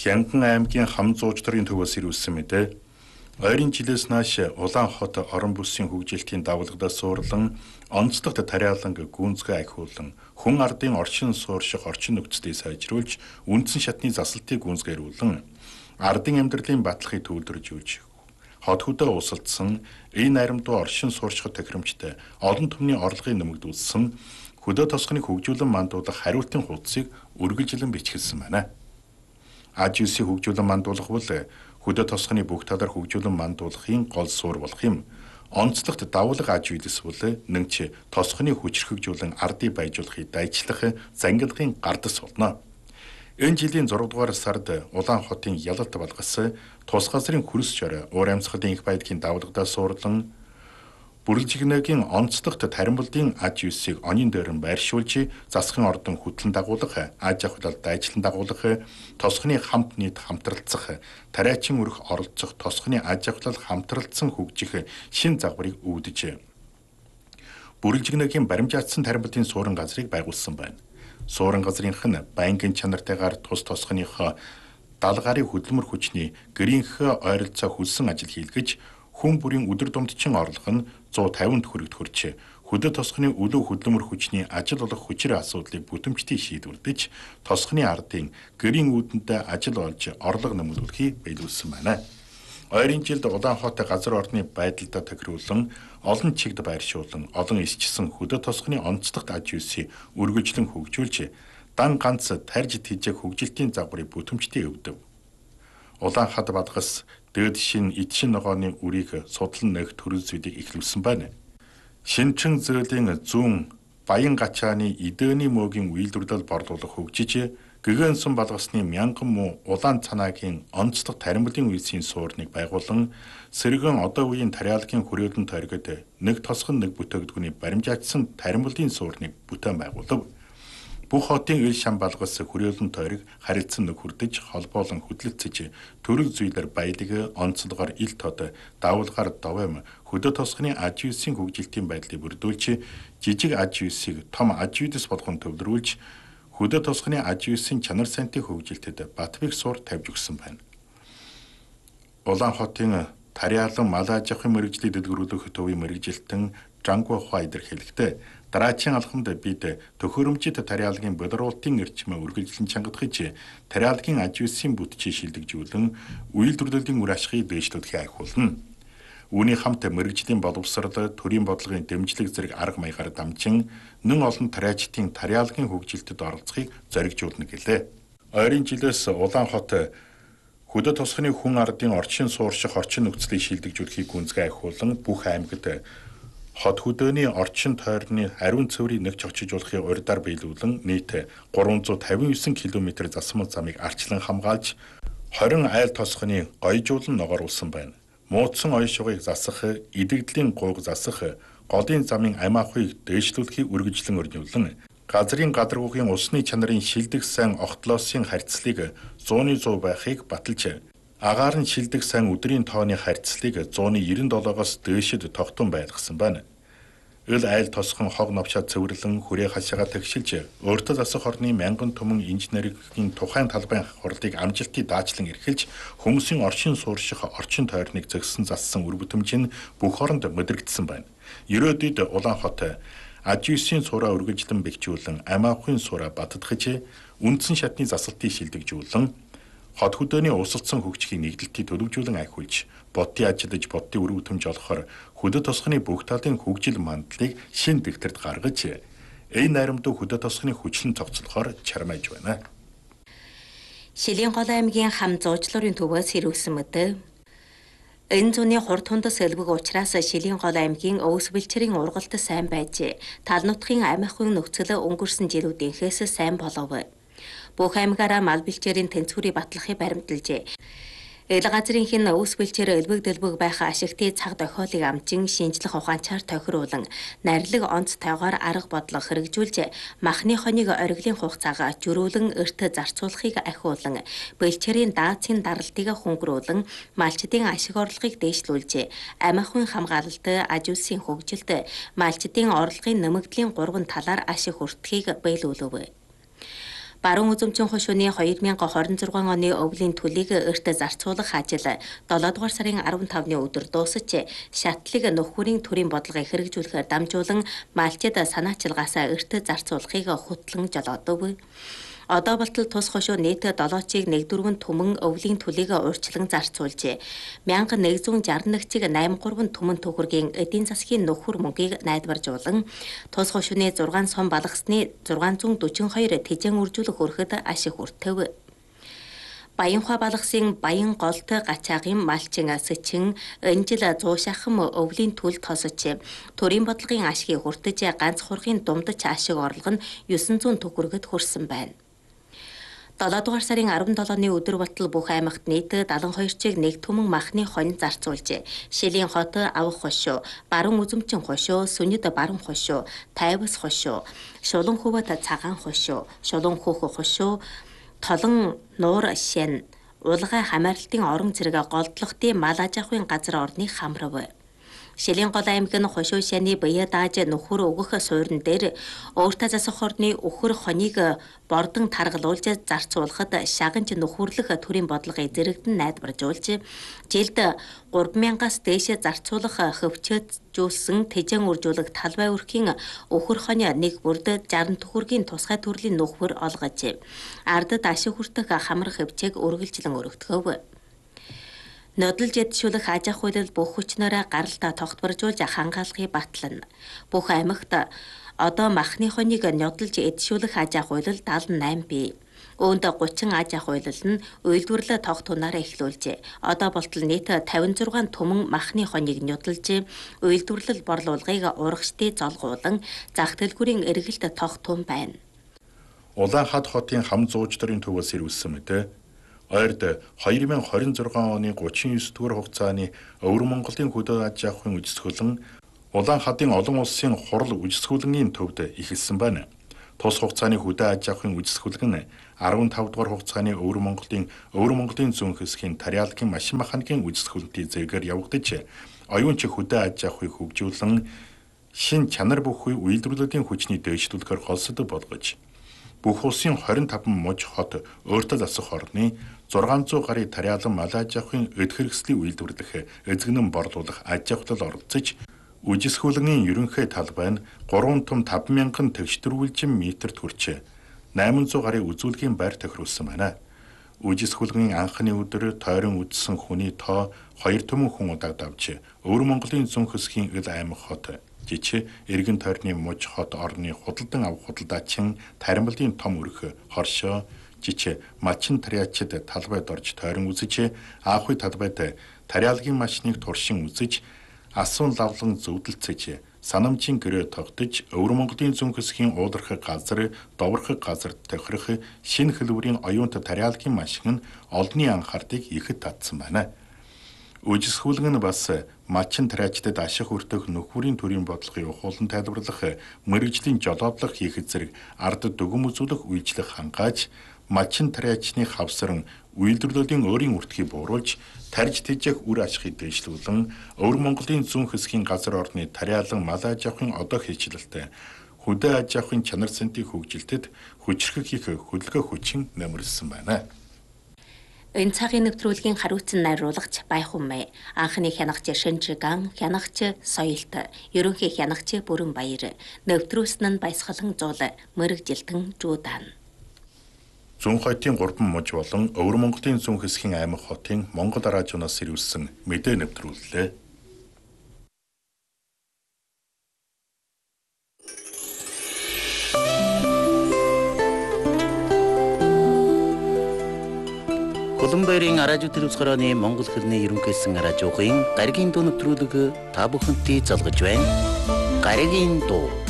Хянган аймгийн хам зуучларын төвөөс ирүүлсэн мэдээ. Ойрын жилээс нааш Улаанхот орон бүсийн хөгжилтийн давалгадаас суурлан онцлогт тариаланг гүнзгий ахиулан хүн ардын оршин суурших орчин нөхцөлийг сайжруулж үндсэн шатны засалтыг гүнзгийрүүлэн ардын амьдралын баталгыг төвлөржүүлж хот хөдөө усалдсан энэ наримдуу оршин суурших тохиромжтой олон түмний орлогыг нэмэгдүүлсэн хөдөө тосгоныг хөгжүүлэн мандуулах хариултын хуудсыг үргэлжлэн бичгэлсэн байна. АЖ-ийн хөгжүүлэн мандуулах бол хөдөө тосгоны бүх талаар хөгжүүлэн мандуулахын гол суурь болох юм. Онцлогт давлага АЖ-ээс бол нэгч тосгоны хүчрхэгжүүлэн ардыг баяжуулахыг дайчлах зангилгын гардас болно. Энэ жилийн 6 дугаар сард Улаанхотын Ялалт балгас тус газрын хөрс жор уур амьсгалын их баялагын давлагдаас суурлан Бүрэлдэхүүнийн онцлогт таримбалдын АЖ-ийг онийн дээрэн байршуулж засгийн ордон хөтлөн дагуулах, аж ахуйлалд дайчлан дагуулах, тосгоны хамт нийт хамтралцах, тариачин өрх оролцох, тосгоны аж ахуйлал хамтралцсан хөгжих шин загварыг үүдэж Бүрэлдэхүүнийн баримжаатсан таримбалдын суурин газрыг байгуулсан байна. Суурин газрынх нь байнгын чанартайгаар тус тосгоныхоо далгарын хөдөлмөр хүчний гэрийнх ойролцоо хөлсөн ажил хийлгэж хүн бүрийн өдөр думдчин орлого нь 150 төгрөгт хүрч хөдөө тосгоны өлөө хөдөлмөр хүчний ажил олох хүчрийн асуудлыг бүтэмжтэй шийдвэрлэж тосгоны ардын гэрийн үүдэнд ажил олж орлого нэмэгдүүлэхийг биелүүлсэн байна. Ойрын жилд Улаанхот газар орны байдалд тохируулан олон чигт байршуулан олон исчсэн хөдөө тосгоны онцлогт АЖ-ийг үргэлжлэн хөгжүүлж дан ганц тарж тийжэх хөгжилтийн загварыг бүтэмжтэй өвдөв. Улаанхот балгас дээд шин идшин ногооны үрийг судлан нэх төрөл зүйлийг эхлүүлсэн байна. Шинчин зөөлийн зүүн Баян гачааны идөөний мөөгийн үйлдвэрлэл борлуулах хөгжиж гэгэнсэн балгасны мянган муу улаан цанаагийн онцлог таримбалын үйлсийн суурныг байгуулан сэргэн одоо үеийн тариалгын хүрээлэн тойрогод нэг тосгон нэг бүтээгдэхүүний баримжаачсан таримбалын суурныг бүтээн байгуулав. Бүх хотын ил шам балгас хүрээлэн тойрог харилцан нэг хүрдэж холбоолон хөдлөлцөж төрөл зүйлээр баялаг онцлогоор ил тод давалгаар довоом хөдөө тосгоны АЖ-ийн хөгжилтийн байдлыг бүрдүүлж жижиг АЖ-ийг том АЖ-ээс болгон төвлөрүүлж хөдөө тосгоны АЖ-ийн чанар сантын хөгжилтэд Батбэг суур тавьж өгсөн байна. Улаанхотын тариалан мал аж ахуйн мэргэжлийг дэлгэрүүлэх төвийн мэргэжилтэн Жангу Хua илэрхийлэхдээ дараачийн алхамд бид төхөөрөмжит тариалгын болоруулалтын эрчим үргэлжлэн чангадахж тариалгын АЖ-ийн бүтчийг шилдэгжүүлэн үйлдвэрлэлийн үр ашгийг дээшлүүлэхийг ахиулна. Үүний хамт мэргэжлийн боловсрол, төрийн бодлогын дэмжлэг зэрэг арга маягаар дамжин нэн олон тариачдын тариалгын хөгжилтэд оролцохыг зоригжуулна гэлээ. Ойрын жилээс Улаанхот хөдөө тосгоны хүн ардын орчин суурших орчин нөхцөлийг шилдэгжүүлэхийг гүнзгий ахиулан бүх аймагт хот хөдөөний орчин тойрны ариун цэврийг нэг чогчжуулахын урьдаар биелүүлэн нийт 359 км засмал замыг арчлан хамгаалж 20 айл тосгоны гоёжуулан ногооруулсан байна. Муудсан оён шугыг засах, идэгдлийн гууг засах, голын замын амиахыг дээшлүүлэхийг үргэлжлэн өрнүүлэн газрын гадаргуухийн усны чанарын шилдэг сайн огтлоосын харьцлыг 100% байхыг баталж агаар нь шилдэг сайн өдрийн тооны харьцлыг 197-оос дээшид тогтун байлгасан байна. Ил айл тосгон хог новшаа цэвэрлэн хүрээ хашаага тэгшилж өөртөө засах орны мянган түмэн инженерийн тухайн талбайн хурлыг амжилтыг даачлан эрхэлж хүмүүсийн оршин суурших орчин тойрныг зөксөн зассан үр бүтэмж нь бүх оронд мэдрэгдсэн байна. Ерөөдүйд Улаанхот АЖ-ийн суура үргэлжлэн бэхжүүлэн амиахын суура баттгаж үндсэн шатны засалтыг шилдэгжүүлэн хот хөдөөний усалсан хөгжихийн нэгдэлтийг төлөвжүүлэн ахиулж бодтын ажиллаж бодтын үр бүтэмж олохоор хөдөө тосгоны бүх талын хөгжил мандлыг шин дэвтэрт гаргаж энэ наримдуу хөдөө тосгоны хүчлэн цогцлохоор чармайж байна. Шилийн гол аймгийн хам зуучлалын төвөөс ирүүлсэн мэдээ. Энэ зуны хурд тундас элбэг учраас Шилийн гол аймгийн өвс бэлчээрийн ургалт сайн байж тал нутгийн амь ахуйн нөхцөл өнгөрсөн жилүүдийнхээс сайн болов. Бүх аймгаараа мал бэлчээрийн тэнцвэрийг батлахыг баримталжээ. Ил газрынхын өвс бэлчээр элбэг дэлбэг байх ашигтын цаг тохиолыг амжин шинжлэх ухаанчаар тохируулан нарилэг онц тойгоор арга бодлого хэрэгжүүлж махны хоныг ориглын хугацаагаа жөрүүлэн эрт зарцуулахыг ахиулан бэлчээрийн даацын даралтыг хөнгөрүүлэн малчдын ашиг орлогыг дээшлүүлж амь ахуйн хамгаалалт, АЖ-ийн хөгжилт, малчдын орлогын нэмэгдлийн 3 талаар ашиг хүртэхийг биелүүлв. Баруун үзэмчин хошууны 2026 оны өвлийн төлийг эрт зарцуулах ажил 7 дугаар сарын 15-ны өдөр дуусаж, шатлыг нөхөрийн төрийн бодлогыг хэрэгжүүлэхээр дамжуулан Малтид санаачилгаас эрт зарцуулахыг хутлан жолоодов. Одоо болтол тус хошуу нийт 7-чийг 1/4 түмэн өвлийн төлийг урьдчилан зарцуулжээ. 1161-цэг 83 түмэн төгрөгийн эдийн засгийн нөхөр мөнгийг найдваржуулан тус хошууны 6 сум балгасны 642 тэжээн үржүүлэх өрхөд ашиг хүртэв. Баянхуа балгасын Баян голт гачаагийн малчин сэчин энэ жил 100 шахам өвлийн төл тосож, төрийн бодлогын ашгийг хүртэж ганц хургийн думдч ашиг орлого нь 900 төгрөгөд хүрсэн байна. 7 дугаар сарын 17-ны өдөр болтол бүх аймагт нийт 72-чийг 1 түмэн махны хонь зарцуулжээ. Шилийн хот авах хошуу, баруун үзэмчин хошуу, Сүнэд баруун хошуу, Тайвас хошуу, Шулан хуват цагаан хошуу, Шулан хөөх хошуу, Толон нуур шин, Улгай хамаарлтын орон зэрэг голдлохтын мал аж ахуйн газар орны хамрав. Шилийн гол аймаг нь хошуу шаны бие дааж нөхөр өгөх суурин дээр өөртөө засах хорны өхөр хоныг бордон таргалуулж зарцуулахад шаганч нөхөрлөх төрийн бодлогыг зэрэгдэн найдваржуулж, жилд 3,000-аас дээш зарцуулах хөвчөөжүүлсэн тэжээн үржүүлэх талбай өрхийн өхөр хони нэг бүрд 60 төгрөгийн тусгай төрлийн нөхөр олгож, ардад ашиг хүртэх хамар хөвчээг үргэлжлэн өргөдгөв. Нодолж ядшуулах аж ахуйлал бүх хүчнээрээ гаралтаа тогтворжуулж хангаалгыг батлана. Бүх аймагт одоо махны хоныг нодолж ядшуулах аж ахуйлал 78 бий. Үүнд 30 аж ахуйлал нь үйлдвэрлэл тогтунаараа эхлүүлжээ. Одоо болтол нийт 56 түмэн махны хоныг нодолж, үйлдвэрлэл борлуулгыг урагшдыг золгуулан зах дэлгүүрийн эргэлт тогтун байна. Улаанхад хотын хам зуучдарын төвөөс ирүүлсэн мэт ойрд 2026 оны 39 дугаар хугацааны Өвөр Монголын хөдөө аж ахуйн үжисгүүлэн Улаанхадын олон улсын хурал үжисгүүлэнгийн төвд эхэлсэн байна. Тус хугацааны хөдөө аж ахуйн үжисгүүлэг нь 15 дугаар хугацааны Өвөр Монголын зүүн хэсгийн Тариалгийн машин механикийн үжисгүүлэлтийн зэрэгээр явагдаж, оюунч хөдөө аж ахуйг хөгжүүлэн шин чанар бүхий үйлдвэрлэлийн хүчний дээшлүүлэхээр холсдог болгож, бүх улсын 25 муж хот өөртөө засах орны 600 гаруй тариалан мал аж ахуйн эд хэрэгслийн үйлдвэрлэх, эзэгнэн борлуулах аж ахуйлал оролцож, үжисгүүлэнгийн ерөнхий талбай нь 3 том 5,000 тэгштрүүлжин метрт хүрч 800 гаруй үзүүлгийн байр тохируулсан байна. Үжисгүүлэнгийн анхны өдөр тойрон үдсэн хүний тоо 2 түмэн хүн удааг давж, Өвөр Монголын зүүн хэсгийн ил аймаг хот жич эргэн тойрны муж хот орны худалдан авах худалдаачин таримлын том өрх хоршоо жич мачин тариачид талбайд орж тойрон үзэж, аахуй талбайд тариалгийн машиныг туршин үзэж, асуун лавлан зөвдөлцөж, санамжийн гэрээ тогтож, Өвөр Монголын зүүн хэсгийн уулархаг газар, доврохог газар тохирох шинэ хэлбэрийн оюунт тариалгийн машин нь олонний анхаардыг ихэд татсан байна. Үжисгүүлэн нь бас мачин тариачдад ашиг хүртэх нөхөрийн төрийн бодлогын ухуулан тайлбарлах, мэргэжлийн жолоодлох хийх зэрэг ард дүгм үзүүлэх үйлчлэг хангааж, мачин тариачны хавсарн үйлдвэрлэлийн өөрийн үртгийг бууруулж, тарж тэжээх үр ашигыг дээшлүүлэн, Өвөр Монголын зүүн хэсгийн газар орны тариалан мал аж ахуйн одоо хийчлэлтэй хөдөө аж ахуйн чанар сантыг хөгжилтэд хүчрхэг хийх хөдөлгөөн хүчин нэмэрсэн байна. Энэ цагийн нэвтрүүлгийн хариуцсан найруулагч Байхуммэ, анхны хянагч Шинжиган, хянагч Соёлт, ерөнхий хянагч Бүрэн Баяр, нэвтрүүлсэн нь Баясгалан Зуул, мэрэгжилтэн Жуудан. Зүүн хотын 3 муж болон Өвөр Монголын зүүн хэсгийн аймаг хотын Монгол радионоос ирүүлсэн мэдээ нэвтрүүллээ. Улаанбаярын радио телевизхороны Монгол хэлний ерөнхийсэн радиогийн гаригийн дуу нэвтрүүлэг та бүхэнтэй залгаж байна. Гаригийн дуу